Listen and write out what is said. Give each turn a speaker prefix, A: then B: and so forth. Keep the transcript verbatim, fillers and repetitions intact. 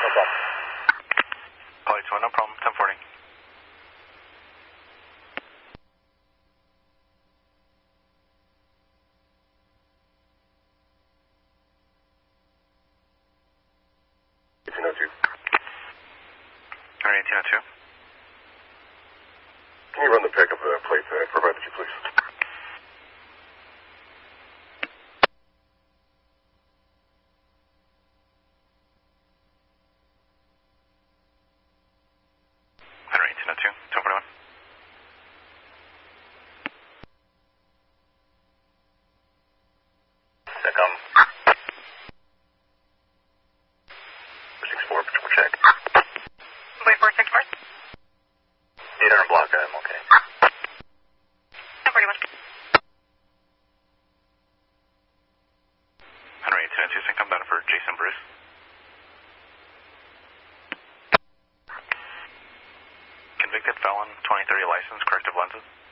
A: No problem.
B: Poly two one, no problem. ten forty.
A: eighteen oh two.
B: Alright, eighteen oh two.
A: Can you run the pickup of that plate that I provided you, please?
B: Alright, eighteen oh two, ten forty-one.
A: Secom. six four, patrol check.
C: Wait for six four.
A: eight hundred block, I'm okay.
C: ten forty-one.
B: Alright, eighteen oh two, come down for Jason Bruce. Convicted felon, twenty thirty license, corrective lenses.